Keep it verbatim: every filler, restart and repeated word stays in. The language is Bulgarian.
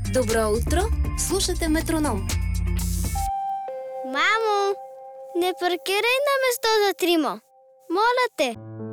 Добро утро! Слушате Метроном. Мамо, не паркирай на место за трима. Моля те.